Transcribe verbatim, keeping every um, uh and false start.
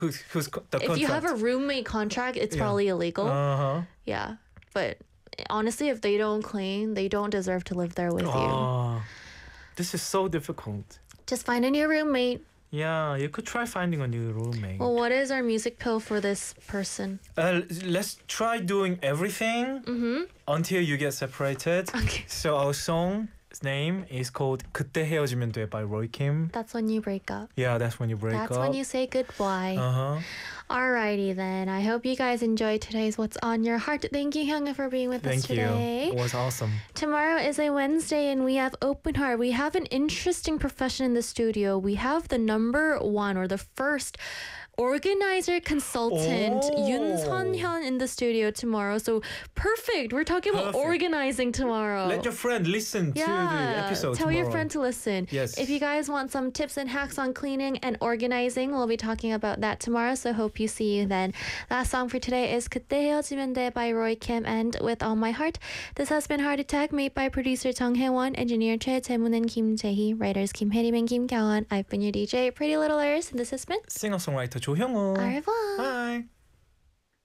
Who's who's co- the If contract? you have a roommate contract, it's Yeah. probably illegal. Uh huh. Yeah, but honestly, if they don't clean, they don't deserve to live there with you. Oh, this is so difficult. Just find a new roommate. Yeah, you could try finding a new roommate. Well, what is our music pill for this person? Uh, let's try doing everything Mm-hmm. until you get separated. Okay. So our song's name is called 그때 헤어지면 돼 by Roy Kim. That's when you break up. Yeah, that's when you break That's up. when you say goodbye. Uh-huh. Alrighty then. I hope you guys enjoyed today's What's on Your Heart. Thank you, Hyunga, for being with us Thank you. today. It was awesome. Tomorrow is a Wednesday and we have Open Heart. We have an interesting profession in the studio. We have the number one or the first organizer consultant Oh. Yoon Sun-hyun in the studio tomorrow. So perfect. We're talking about Perfect. organizing tomorrow. Let your friend listen to the episode tell your tomorrow. friend to listen. Yes. If you guys want some tips and hacks on cleaning and organizing, we'll be talking about that tomorrow. So hope you see you then. Last song for today is 그때 헤어지면 돼 by Roy Kim and With All My Heart. This has been Heart Attack, made by producer Jung Hae-won, engineer Choi Tae-moon and Kim Jae-hee, writers Kim Hae-rim and Kim Kyo-won. I've been your D J, Pretty Little Liars, and this has been Singer-songwriter 조형우. Au revoir. Bye.